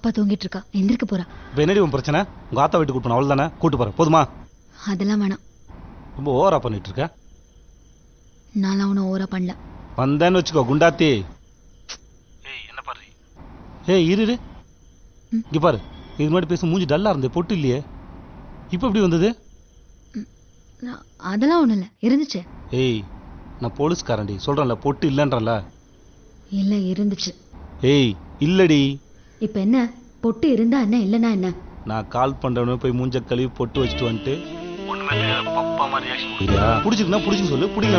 பாப்பா தூங்கிட்டு இருக்கா, எந்திரிக்க போறா. இப்போ என்னடி உன் பிரச்சனை? உங்க ஆத்தா வீட்டுக்கு கூட்டு அவள் தானே கூட்டு போற போதுமா? அதெல்லாம் வேணாம். ரொம்ப ஓவரா பண்ணிட்டு இருக்க. நான் அவனை ஓவரா பண்ணல. வந்தேன்னு வச்சுக்கோ குண்டாத்தி. என்ன பாரு. இரு இங்க பாரு. இது மாதிரி பேச மூஞ்சி டல்லா இருந்தே, பொட்டு இல்லையே, இப்போ எப்படி வந்தது? அதெல்லாம் ஒண்ணும் இல்ல, இருந்துச்சு. நான் போலீஸ்காரன்டி, சொல்றேன்ல பொட்டு இல்லன்றல. இல்ல இருந்துச்சு. இல்லடி. இப்ப என்ன, பொட்டு இருந்தா என்ன இல்லனா என்ன? நான் கால் பண்றவனே போய் மூஞ்ச கழுவி பொட்டு வச்சுட்டு வந்துட்டு பிடிச்சிருக்குன்னா பிடிச்சுன்னு சொல்லு, பிடிக்கல